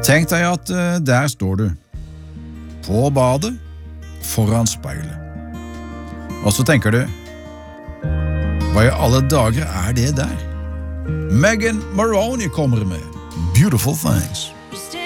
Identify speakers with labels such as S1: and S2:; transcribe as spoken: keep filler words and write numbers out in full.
S1: Tenk deg at uh, der står du, på badet, foran speilet. Og så tenker du, hva i alle dager er det der? Megan Maroney kommer med Beautiful Things.